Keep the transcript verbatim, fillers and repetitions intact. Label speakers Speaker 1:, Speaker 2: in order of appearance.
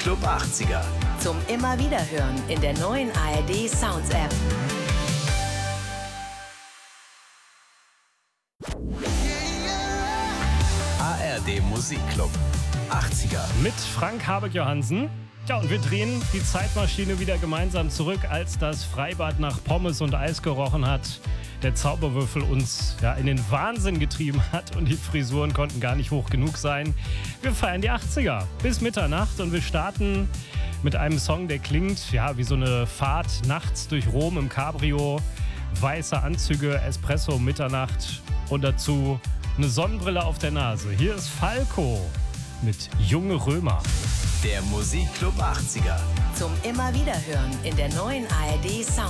Speaker 1: Musikclub achtziger.
Speaker 2: Zum immer wieder hören in der neuen A R D Sounds App.
Speaker 1: A R D Musikclub achtziger.
Speaker 3: Mit Frank Habeck-Johansen. Ja, und wir drehen die Zeitmaschine wieder gemeinsam zurück, als das Freibad nach Pommes und Eis gerochen hat. Der Zauberwürfel uns ja, in den Wahnsinn getrieben hat und die Frisuren konnten gar nicht hoch genug sein. Wir feiern die achtziger bis Mitternacht und wir starten mit einem Song, der klingt ja wie so eine Fahrt nachts durch Rom im Cabrio. Weiße Anzüge, Espresso um Mitternacht und dazu eine Sonnenbrille auf der Nase. Hier ist Falco mit Junge Römer.
Speaker 1: Der Musikclub achtziger.
Speaker 2: Zum immer wieder hören in der neuen A R D Sounds App.